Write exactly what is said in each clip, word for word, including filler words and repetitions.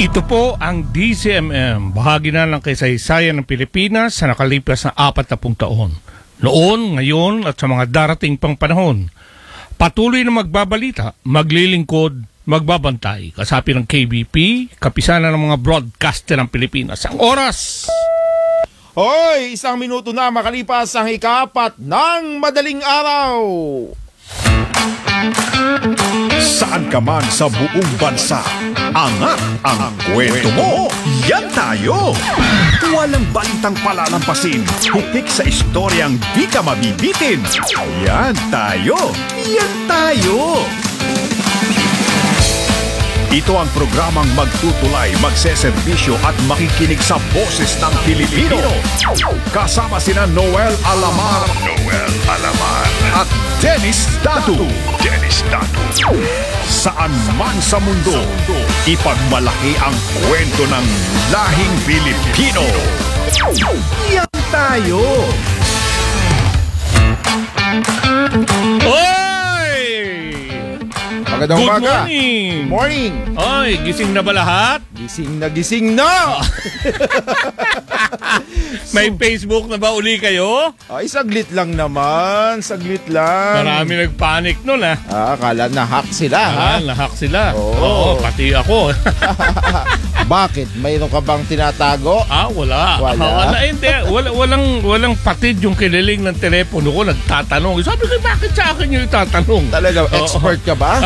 Ito po ang D C M M, bahagi na ng kasaysayan ng Pilipinas sa nakalipas na apat na pung taon. Noon, ngayon at sa mga darating pang panahon. Patuloy na magbabalita, maglilingkod, magbabantay. Kasapi ng K B P, kapisanan ng mga broadcaster ng Pilipinas. Ang oras! Hoy! Isang minuto na makalipas ang ikapat ng madaling araw. Saan ka man sa buong bansa, angat ang kwento mo. Yan tayo. Walang balitang palalampasin, hitik sa istoryang di ka mabibitin. Yan tayo. Yan tayo. Ito ang programang magtutulay, magseserbisyo at makikinig sa boses ng Pilipino. Kasama sina Noel Alamar, Noel Alamar at Dennis Datu. Dennis Datu. Saan man sa mundo, ipagmalaki ang kwento ng lahing Pilipino. Yan tayo. Oy! Magandang Good umaga. morning! Morning. Oy, gising na ba lahat? Gising na gising na. May Facebook na ba uli kayo? Ay, saglit lang naman. Saglit lang. Marami nagpanic nun ah. Ah, akala na hack sila, Ah, ha? nahak sila. Oo. Oo, pati ako. Bakit? Mayroon ka bang tinatago? Ah, wala. Wala? Ah, wala, hindi. Wala, walang, walang patid yung kiniling ng telepono ko, nagtatanong. Sabi ko, bakit sa akin yung itatanong? Talaga, Oo. expert ka ba?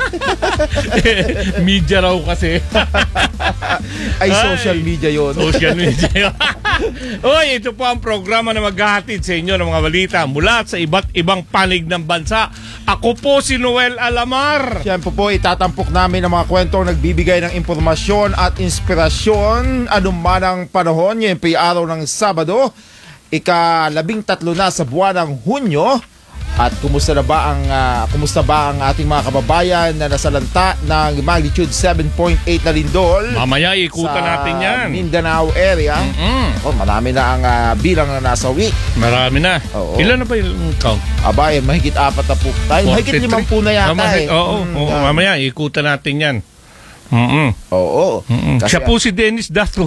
Media raw kasi. Ay, social media yun. Social media. Oy, ito po ang programa na maghahatid sa inyo ng mga balita mula sa iba't ibang panig ng bansa. Ako po si Noel Alamar. Siyempre po, itatampok namin ang mga kwentong nagbibigay ng impormasyon at inspirasyon anuman ang panahon. Ngayon po yung araw ng Sabado, ika-labing tatlo na sa buwan ng Hunyo. At kumusta na ba ang uh, kumusta ba ang ating mga kababayan na nasalanta ng magnitude seven point eight na lindol? Mamaya ikutan sa natin yan. Mindanao area. Mm-mm. Oh, marami na ang uh, bilang na nasawi. Marami na. Oo. Ilan na ba yung count? Aba, eh, mahigit apat na po tayo. Mahigit forty-three? limang po na yata. Ah, mahigit- eh. Oo, Mm, oo, uh, mamaya ikutan natin yan. Mm-mm. Oo. Mm-mm. Kasi, Siya po si Dennis Dato.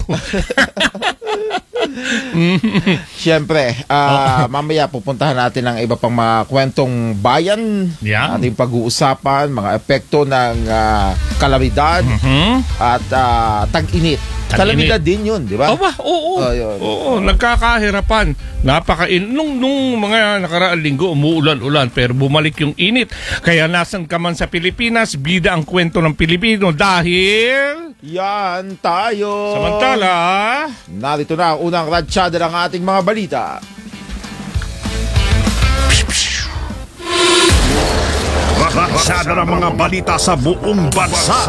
siyempre, ah, mamaya pupuntahan natin ang iba pang mga kwentong bayan. Yan. Ating pag-uusapan, mga epekto ng ah, kalamidad Hmm? at ah, tag-init. Tag-init. Kalamidad din yun, di ba? Aba, oo. Oh, yun. Oo, nagkakahirapan. Napakain nung nung mga nakaraang linggo umuulan-ulan pero bumalik yung init. Kaya nasan ka man sa Pilipinas, bida ang kwento ng Pilipino dahil Yan tayo. samantala, Narito na ang unang radsyada ng ating mga balita. Raksada ng mga balita sa buong bansa.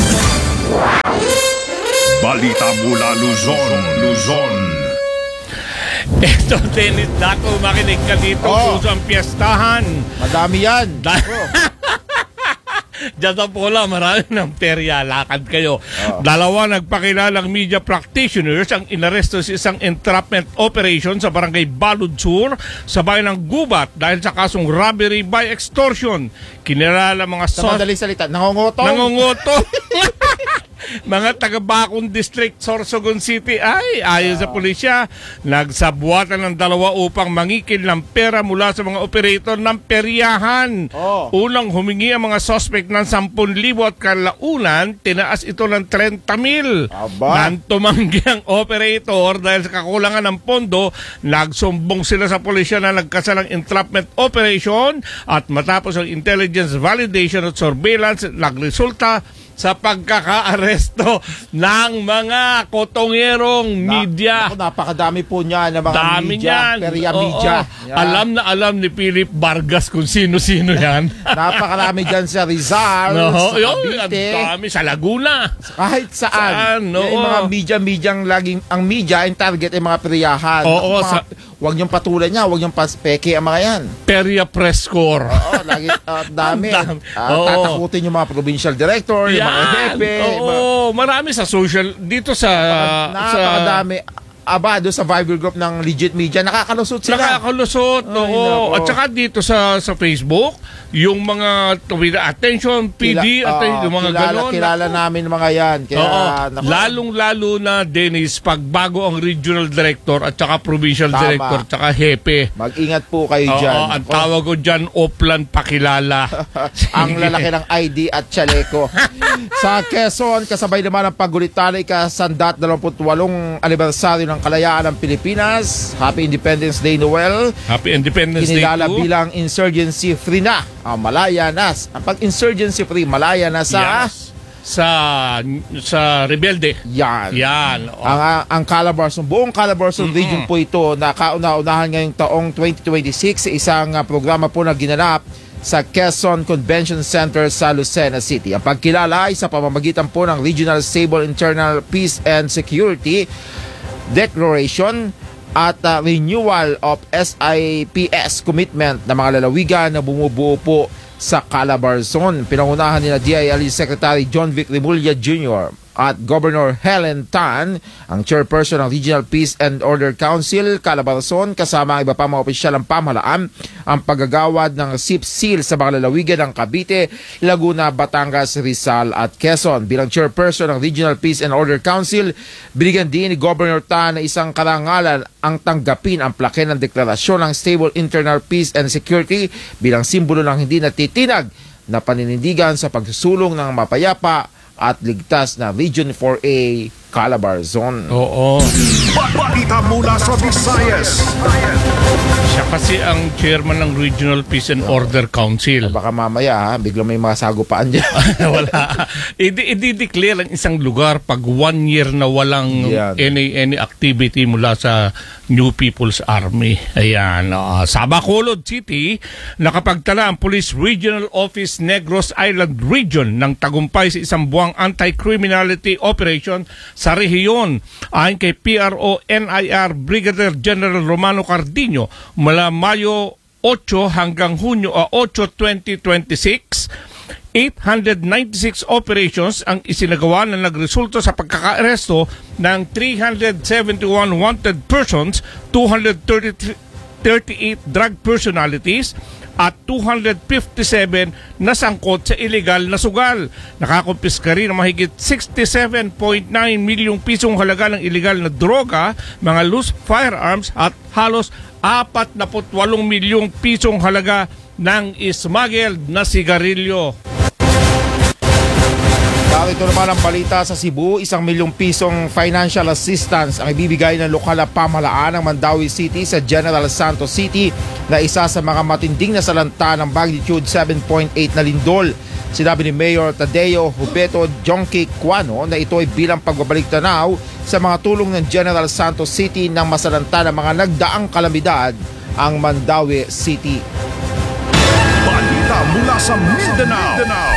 Balita mula Luzon, Luzon. eto Dennis Dato, makinig ka dito Oh. puso ang piyestahan. Madami yan. Da- Oh. Diyan sa Pola, marami ng perya. Lakad kayo. Oo. Dalawa nagpakilalang media practitioners ang inaresto sa isang entrapment operation sa barangay Balud Sur sa bayan ng Gubat dahil sa kasong robbery by extortion. Kinilala mga Sa sos... madaling salita, nangongotong. Nangungoto. Mga taga-Bacong District, Sorsogon City ay ayon sa pulisya, nagsabwatan ng dalawa upang mangikil ng pera mula sa mga operator ng peryahan. Oh. Unang humingi ang mga suspect ng sampung libo at kalaunan, tinaas ito ng trenta mil. Aba. Nang tumanggi ang operator dahil sa kakulangan ng pondo, nagsumbong sila sa pulisya na nagkasalang entrapment operation at matapos ang intelligence validation at surveillance, nagresulta sa pagkaka-aresto ng mga kotongerong media. Naku, napakadami po niya ng mga Dami media. niyan. Perya Oo, media. oo. Alam na alam ni Philip Vargas kung sino-sino yan. Napakarami dyan sa Rizal, No, sa yun, ang Cavite, dami sa Laguna. kahit saan. Saan, Yan yung oo. mga media-media laging, ang media, ang target ay mga peryahan. Oo, Naku, sa- mga- Huwag niyong patulan niya, huwag niyong paspeke ang mga yan. Perya Press Corps. Oo, lagi, uh, dami. Ang dami. Ah, Oo. tatakutin yung mga provincial director, yung mga Yan. hepe. Oo, mga- marami sa social dito sa sa Napakadami. aba, doon sa Viber group ng Legit Media, nakakalusot sila. Nakakalusot, Ay, oo. nako. At saka dito sa sa Facebook, yung mga tuwid attention, P D, Kila- attention, oo, yung mga kilala, ganon. kilala Naku. namin mga yan. Kaya, Oo. naku, Lalong-lalo na, Dennis, pag bago ang regional director at saka provincial Tama. director at saka hepe. mag-ingat po kayo Oo, dyan. ang tawag ko dyan, Oplan Pakilala. Ang lalaki ng I D at chaleco. Sa Quezon, kasabay naman ang paggulitan ay kasandat dalawampu't walong anibersaryo ng kalayaan ng Pilipinas. Happy Independence Day, Noel. Happy Independence Day Kinilala to. bilang insurgency free na. Ah, malaya na. Ang pag-insurgency free, malaya na sa... Yes. Sa sa Rebelde. Yan. Yan. Oh. Ang, ang, ang Calabarzon, buong Calabarzon Mm-mm. region po ito na kauna-unahan ngayong taong twenty twenty-six sa isang ah, programa po na ginanap sa Quezon Convention Center sa Lucena City. Ang pagkilala ay sa pamamagitan po ng Regional Stable Internal Peace and Security Declaration at uh, renewal of S I P S commitment ng mga lalawigan na bumubuo po sa Calabarzon. Pinangunahan nila D I L E Secretary John Vic Remulla Junior at Governor Helen Tan, ang chairperson ng Regional Peace and Order Council, Calabarzon, kasama ang iba pa mga opisyal ng pamahalaan, ang paggagawad ng S I P seal sa mga lalawigan ng Cavite, Laguna, Batangas, Rizal at Quezon. Bilang chairperson ng Regional Peace and Order Council, binigyan din ni Governor Tan na isang karangalan ang tanggapin ang plake ng deklarasyon ng Stable Internal Peace and Security bilang simbolo ng hindi natitinag na paninindigan sa pagsusulong ng mapayapa at ligtas na Region four A Calabarzon. Oo. Balita mula sa Visayas. Siya kasi ang chairman ng Regional Peace and Order Council. Baka mamaya, ha, biglang may mga sagupaan dyan. Wala. I- I-declare ang isang lugar pag one year na walang Yan. any any activity mula sa New People's Army. Ayan. Uh, sa Bacolod City, nakapagtala ang Police Regional Office Negros Island Region ng tagumpay sa isang buwang anti-criminality operation sa rehiyon. Ayon kay P R O N I R Brigadier General Romano Cardino, mula Mayo eight hanggang Hunyo eight, twenty twenty-six, eight hundred ninety-six operations ang isinagawa na nagresulta sa pagkaka-aresto ng three hundred seventy-one wanted persons, two hundred thirty-eight drug personalities at two hundred fifty-seven na sangkot sa illegal na sugal. Nakakumpiska rin ng mahigit sixty-seven point nine milyong pisong halaga ng illegal na droga, mga loose firearms at halos forty-eight milyong pisong halaga ng smuggled na sigarilyo. Narito naman ang balita sa Cebu, isang milyong pisong financial assistance ang ibibigay ng lokal na pamahalaan ng Mandawi City sa General Santos City na isa sa mga matinding na salanta ng magnitude seven point eight na lindol. Sinabi ni Mayor Tadeo Hubeto Jonki Cuano na ito ay bilang pagbabalik tanaw sa mga tulong ng General Santos City ng masalanta ng mga nagdaang kalamidad ang Mandawi City. Balita mula sa Mindanao.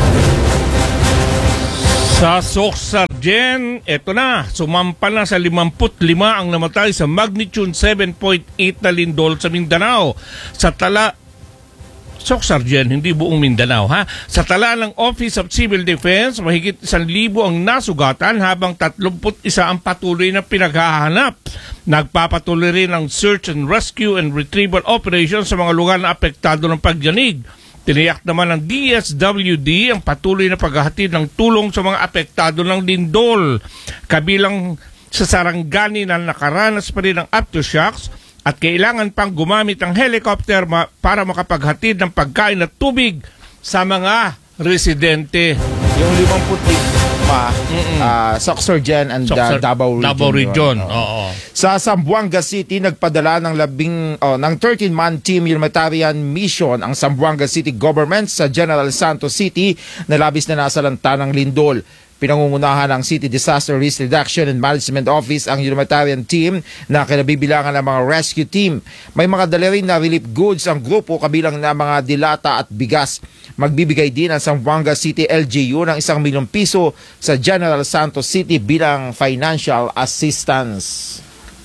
Sa Soxargen, eto na, sumampa na sa fifty-five ang namatay sa magnitude seven point eight na lindol sa Mindanao. Sa tala, Soxargen, hindi buong Mindanao, ha? Sa tala ng Office of Civil Defense, mahigit isang libo ang nasugatan habang thirty-one ang patuloy na pinaghahanap. Nagpapatuloy rin ang search and rescue and retrieval operations sa mga lugar na apektado ng pagyanig. Tiniyak naman ng D S W D ang patuloy na paghahatid ng tulong sa mga apektado ng lindol. Kabilang sa Sarangani na nakaranas pa rin ng aftershocks at kailangan pang gumamit ng helicopter ma- para makapaghatid ng pagkain at tubig sa mga residente. Yung fifty-five pa, uh, Soxargen and uh, Soxar- Davao Region. Davao Region, yun. oo. Sa Zamboanga City, nagpadala ng labing oh, ng thirteen-man team humanitarian mission ang Zamboanga City government sa General Santos City na labis na nasalanta ng lindol. Pinangungunahan ng City Disaster Risk Reduction and Management Office ang humanitarian team na kinabibilangan ng mga rescue team. May mga dala rin na relief goods ang grupo kabilang na mga dilata at bigas. Magbibigay din ang Zamboanga City L G U ng isang milyong piso sa General Santos City bilang financial assistance.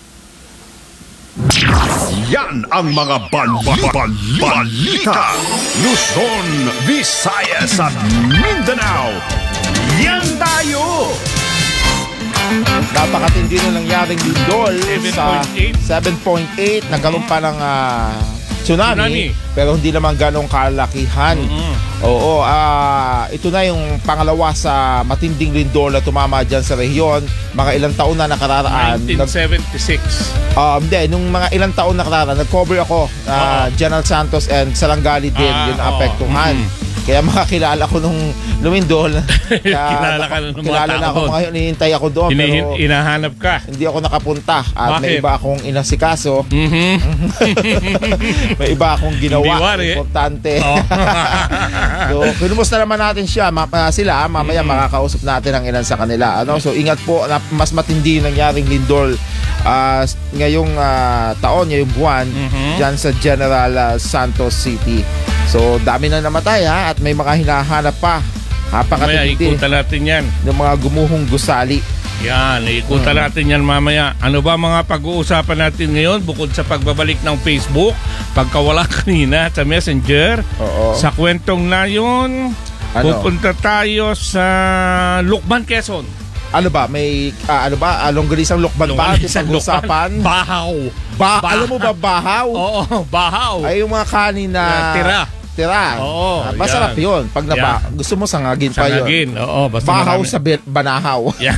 Yan ang mga bal bal bal balita. Luzon, Visayas at Mindanao. Yan tayo! Napakatindi na nangyaring lindol sa seven point eight. seven point eight. Nagkaroon pa ng ah, tsunami, Tsunami. pero hindi naman ganong kalakihan. Mm. Oo, ah, ito na yung pangalawa sa matinding lindol na tumama dyan sa rehiyon. Mga ilang taon na nakararaan. nineteen Nag, seventy-six. ah, hindi, nung mga ilang taon nakararaan, nag-cover ako. ah, General Santos and Salangali din, Ah, yun oo. apektuhan. Mm-mm. Kaya makakilala ko nung lumindol. Kilala ka na ng mga Kilala na ako tao. ngayon, hinihintay ako doon. Ini- pero inahanap ka. hindi ako nakapunta. At may Bakit? iba akong inasikaso. Mhm. May iba akong ginawa. Hindi wari. Importante. Oh. So, kinumusta naman natin siya, ma- ah, sila, mamaya makakausap natin ang ilan sa kanila. Ano? So, ingat po, na mas matindi yung nangyaring lindol ah, ngayong ah, taon, ngayong buwan, Mhm. dyan sa General ah, Santos City. So, dami na namatay ha, at may mga hinahanap pa. Mamaya Napakatindi ikutan natin yan. ng mga gumuhong gusali. Yan, ikutan natin yan mamaya. Ano ba mga pag-uusapan natin ngayon bukod sa pagbabalik ng Facebook, pagkawala kanina sa Messenger, Oo. sa kwentong na yun, Ano? pupunta tayo sa Lukban, Quezon. Ano ba, may, ah, ano ba, ah, longganisang lukban ba? Ating Isang pag-usapan? Lukban. Bahaw. Ba, Bah- alam mo ba, bahaw? Oo, bahaw. Ay, yung mga kanin na... Yeah, tira. Tira. Oo, Ah, masarap yan. yun. Pag naba, gusto mo sangagin pa yun. Sangagin. Oo, basta Bahaw marami. sa bet, banahaw. Yeah.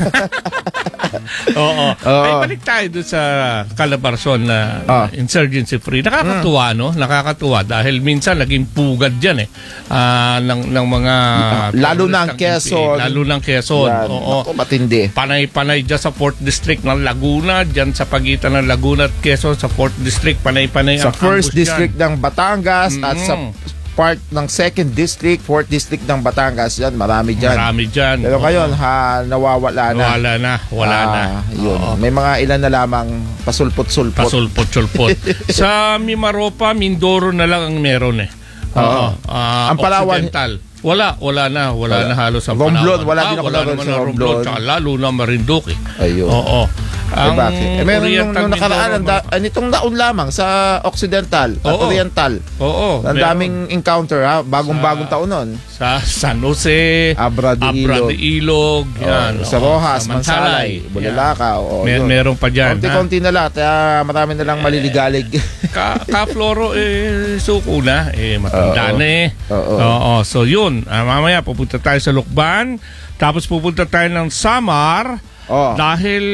Oo. Oo. Ay, balik tayo doon sa Calabarzon na Ah. insurgency free. Nakakatuwa, no? Nakakatuwa dahil minsan naging pugad dyan eh. Ah, ng, ng mga... Lalo na ang terroristang Quezon. N P A. Lalo ng Quezon. Yan. Oo. Ako, matindi. Panay-panay dyan sa fourth District ng Laguna, dyan sa pagitan ng Laguna at Quezon, sa fourth District, panay-panay Sa ang first ambush District dyan. ng Batangas at sa Mm. part ng second District, fourth District ng Batangas, yan, marami dyan. Marami dyan. Pero Oo. ngayon, ha, nawawala na. Wala na. Wala Ah, na. Yun. Oo. May mga ilan na lamang pasulpot-sulpot. Pasulpot-sulpot. Sa Mimaropa, Mindoro na lang ang meron eh. Oo. Ah, Ang Palawan- Occidental. Wala, wala na. Wala, Wala. na halos ang Romblon, Palawan. wala Ah, din ako wala naroon naman sa ang Romblon. Romblon. Tsaka lalo na Marinduque. Ayun. Oo. Ay, bakit? Eh, meron nung, Oriental nung nakaraan, ang Mindoro, da, ah, nitong daon lamang sa Occidental at Oo. Oriental. Oo. Ang meron. daming encounter ha, bagong-bagong Sa- taon nun. Sa San Jose, Abra de Abra Ilog. de Ilog, yan. Oh, sa oo. Rojas, Sa Mansalay, yan. Bulalaka. Oh, Mer- yun. meron pa dyan. ha? Konti-konti na lahat. Kaya marami na lang maliligalig. Ka, ka Floro eh suko na eh matanda Oo. na eh. Oo. Oo. So yun, ah, mamaya pupunta tayo sa Lukban, tapos pupunta tayo ng Samar Oh. dahil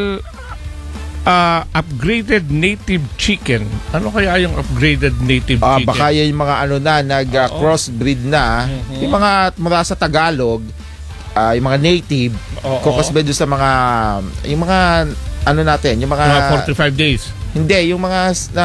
ah, upgraded native chicken. Ano kaya yung upgraded native Ah, chicken? baka yan yung mga ano na, nag-crossbreed na. Mhm. Yung mga mula sa Tagalog, ah, yung mga native, Oo. kukosbed doon sa mga, yung mga, ano natin, yung mga, Mga forty-five days. hindi, yung mga, na,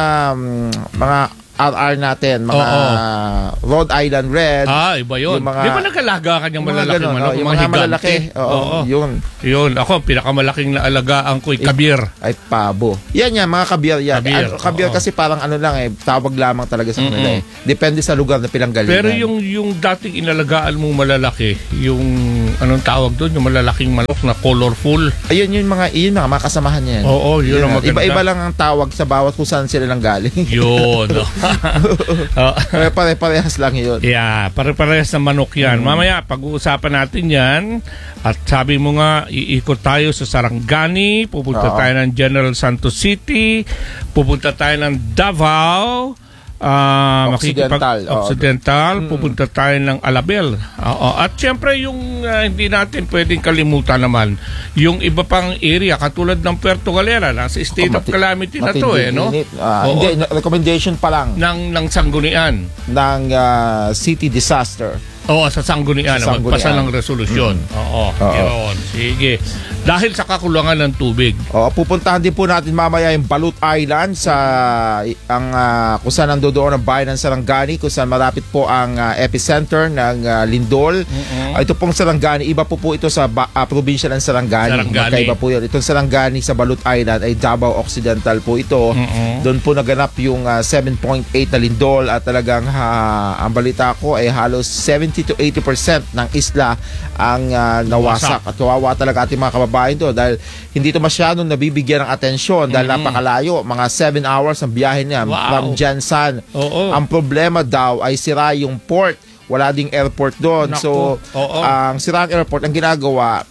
mga R R natin, mga Oo. Rhode Island Red, Ah, iba yun. Yung mga- Di ba nag-alaga ka niyang yung mga malalaki ganun, manok? oh, yung mga higante? malalaki, oo, Oo. yun, Yun. Ako, pinakamalaking naalagaan ko ay kabir. ay pabo. Yan yan, mga kabir yan. Kabir, Ano, kabir oo. kasi parang ano lang eh, tawag lamang talaga sa kanila Mm-mm. eh. Depende sa lugar na pinanggalingan. Pero yung yung dating inalagaan mong malalaki, yung anong tawag doon, yung malalaking manok na colorful. Ayun yung mga yun mga makasamahan niya. yan. Oo, yun ang maganda. Iba-iba lang ang tawag sa bawat kung saan sila nang galing. Yun. Oh. Eh, Pare-parehas lang yun. Yeah, pare-parehas na manok yan. Mamaya, pag-uusapan natin yan. At sabi mo nga, iikot tayo sa Sarangani, pupunta Oo. tayo ng General Santos City, pupunta tayo ng Davao, ah, Occidental, makikipag- oo. Occidental, pupunta tayo ng Alabel. Oo. At syempre, yung ah, hindi natin pwedeng kalimutan naman, yung iba pang area, katulad ng Puerto Galera, nasa state of Mati- calamity na to eh, matinding no? init. Ah, Oo. hindi, recommendation pa lang ng, ng sanggunian. ng ah, city disaster. Oo, sa sanggunian. Sa sanggunian. Magpasa ng resolusyon. Oo, Oo. yun. Sige. Dahil sa kakulangan ng tubig. O, pupuntahan din po natin mamaya yung Balut Island sa ang ah, kung saan nandoon ang bayan ng Sarangani, kung saan malapit po ang ah, epicenter ng ah, lindol. Ah, ito pong Sarangani, iba po po ito sa ba, ah, probinsya ng Sarangani. Sarangani. Magkaiba po yun. Itong Sarangani sa Balut Island ay Davao Occidental po ito. Mm-mm. Doon po naganap yung ah, seven point eight na lindol at talagang ha, ang balita ko ay halos seventy to eighty percent ng isla ang ah, nawasak. At kawawa talaga ating mga kababayan to dahil hindi to masyadong nabibigyan ng atensyon dahil napakalayo. Mga seven hours ang biyahe niya Wow. from Jansan. Oo. Ang problema daw ay sira yung port. Wala ding airport doon. Naku. So, Oo. ang sirang airport, ang ginagawa,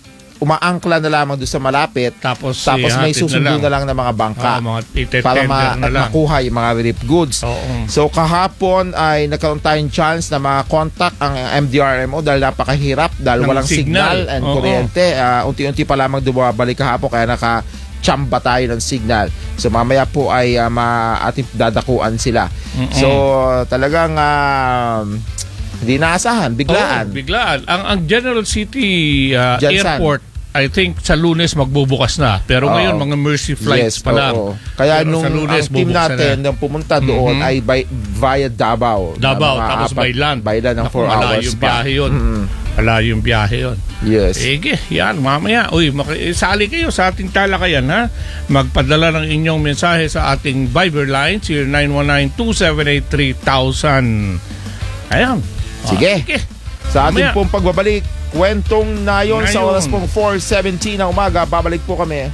umaangkla na lamang doon sa malapit. Tapos, Tapos may ihatid susundo na na lang ng mga bangka. Oo, mga itetender para ma- na at lang. makuha yung mga relief goods. Oo. So kahapon ay nagkaroon tayong chance na mga-contact ang M D R M O dahil napakahirap dahil Ng walang signal, signal. and Oo. kuryente. Ah, unti-unti pa lamang dumabalik kahapon kaya naka-chamba tayo ng signal. So mamaya po ay uh, ma- ating dadakuan sila. Mm-mm. So talagang ah, hindi naasahan, biglaan. Oo, biglaan. Ang, ang General City uh, Jansan. Airport, I think sa Lunes magbubukas na. Pero Oo. ngayon, mga mercy flights Yes, pa lang. oo. Kaya Pero nung sa Lunes, ang team bubuksan natin na. nung pumunta doon Mhm. ay by, via Davao. Na Davao, mga tapos apat- by land. By land ng Naku, four malayo hours yung pa. biyahe yun. Mhm. Malayo yung biyahe yun. Yes. Sige, yan, mamaya. Uy, maki- sali kayo sa ating talakayan, ha? Magpadala ng inyong mensahe sa ating Viber line, zero nine one nine, two seven eight, three thousand. Ayan. Sige. Ah, sige. Sa ating Mamaya. pong pagbabalik, kwentong nayon sa Nayon. oras pong four seventeen ng umaga. Babalik po kami.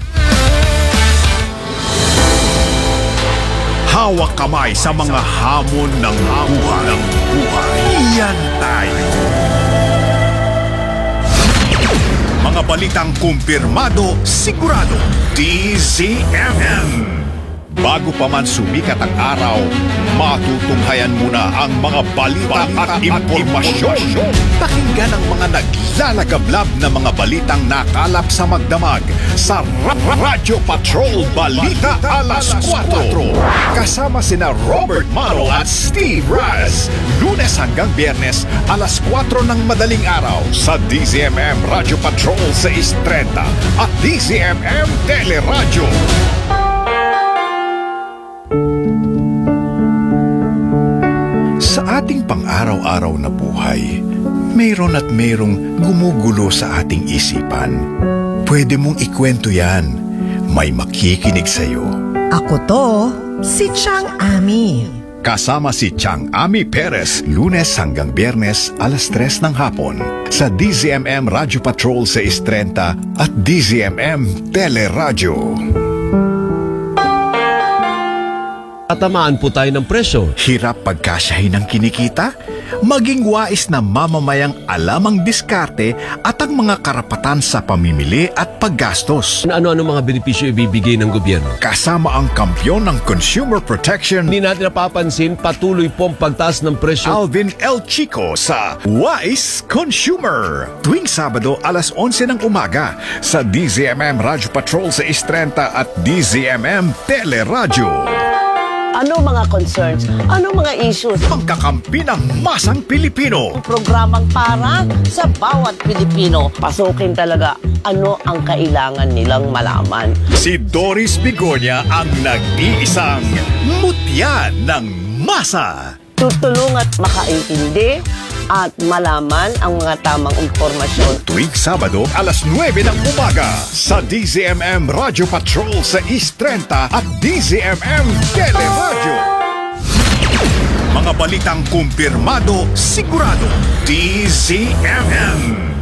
Hawak kamay sa mga hamon ng buhay. Ng buhay. Iyan tayo. Mga balitang kumpirmado, sigurado. D Z M M. Bago pa man sumikat ang araw, matutunghayan muna ang mga balita, at impormasyon. Pakinggan ang mga naglalagablab na mga balitang nakalap sa magdamag sa Ra- Ra- Radyo Patrol Balita Alas kwatro. Kasama sina Robert Maro at Steve Raz. Lunes hanggang Biyernes, alas kwatro ng madaling araw sa D Z M M Radyo Patrol six thirty at D Z M M Teleradyo. Sa ating pang-araw-araw na buhay, mayroon at mayroong gumugulo sa ating isipan. Pwede mong ikwento yan. May makikinig sa'yo. Ako to, si Chang Ami. Kasama si Chang Ami Perez, Lunes hanggang Biyernes, alas tres ng hapon. Sa D Z M M Radyo Patrol six thirty at D Z M M Teleradyo. Tatamaan po tayo ng presyo. Hirap pagkasyahin ng kinikita? Maging wais na mamamayang alam ang diskarte at ang mga karapatan sa pamimili at paggastos. Ano-ano mga benepisyo ibibigay ng gobyerno? Kasama ang kampyon ng consumer protection, Hindi natin napapansin, patuloy pong pagtaas ng presyo. Alvin L. Chico sa Wise Consumer. Tuwing Sabado, alas onse ng umaga sa D Z M M Radyo Patrol sa Istrenta at D Z M M Teleradyo. Ano mga concerns? Ano mga issues? Pagkakampi ng masang Pilipino. Programang para sa bawat Pilipino. Pasukin talaga ano ang kailangan nilang malaman. Si Doris Bigonya ang nag-iisang mutya ng masa. Tutulong at makaintindi at malaman ang mga tamang impormasyon. Tuwing Sabado, alas nuwebe ng umaga sa D Z M M Radyo Patrol sa East Trenta at D Z M M Teleradyo. Mga balitang kumpirmado, sigurado. D Z M M.